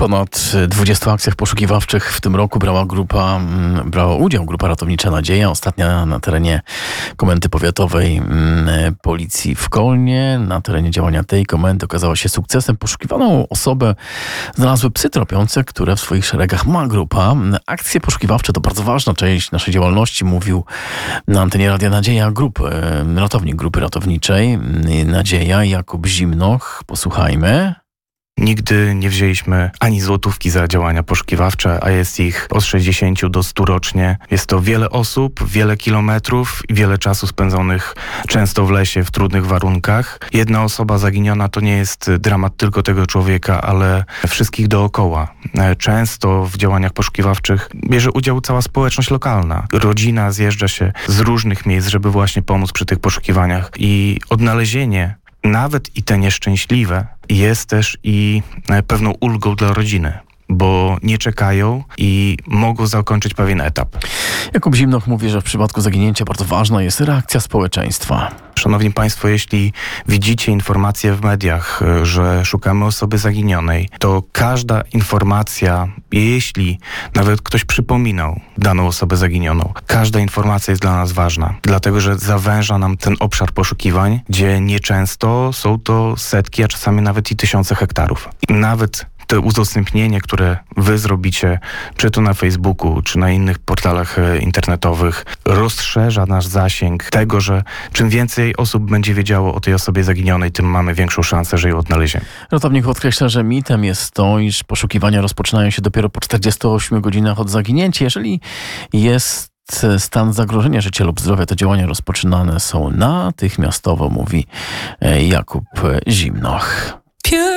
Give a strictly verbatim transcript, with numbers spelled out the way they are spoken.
ponad dwudziestu akcjach poszukiwawczych w tym roku brała grupa, brała udział grupa ratownicza Nadzieja. Ostatnia na terenie Komendy Powiatowej Policji w Kolnie. Na terenie działania tej komendy okazała się sukcesem. Poszukiwaną osobę znalazły psy tropiące, które w swoich szeregach ma grupa. Akcje poszukiwawcze to bardzo ważna część naszej działalności, mówił na antenie Radia Nadzieja grupy, ratownik grupy ratowniczej Nadzieja, Jakub Zimnoch. Posłuchajmy. Nigdy nie wzięliśmy ani złotówki za działania poszukiwawcze, a jest ich od sześćdziesięciu do stu rocznie. Jest to wiele osób, wiele kilometrów i wiele czasu spędzonych często w lesie, w trudnych warunkach. Jedna osoba zaginiona to nie jest dramat tylko tego człowieka, ale wszystkich dookoła. Często w działaniach poszukiwawczych bierze udział cała społeczność lokalna. Rodzina zjeżdża się z różnych miejsc, żeby właśnie pomóc przy tych poszukiwaniach i odnalezienie nawet i te nieszczęśliwe jest też i pewną ulgą dla rodziny, bo nie czekają i mogą zakończyć pewien etap. Jakub Zimnoch mówi, że w przypadku zaginięcia bardzo ważna jest reakcja społeczeństwa. Szanowni Państwo, jeśli widzicie informacje w mediach, że szukamy osoby zaginionej, to każda informacja, jeśli nawet ktoś przypominał daną osobę zaginioną, każda informacja jest dla nas ważna, dlatego że zawęża nam ten obszar poszukiwań, gdzie nieczęsto są to setki, a czasami nawet i tysiące hektarów. I nawet to udostępnienie, które wy zrobicie, czy to na Facebooku, czy na innych portalach internetowych, rozszerza nasz zasięg tego, że czym więcej osób będzie wiedziało o tej osobie zaginionej, tym mamy większą szansę, że ją odnaleziemy. Ratownik podkreśla, że mitem jest to, iż poszukiwania rozpoczynają się dopiero po czterdziestu ośmiu godzinach od zaginięcia. Jeżeli jest stan zagrożenia życia lub zdrowia, to działania rozpoczynane są natychmiastowo, mówi Jakub Zimnoch.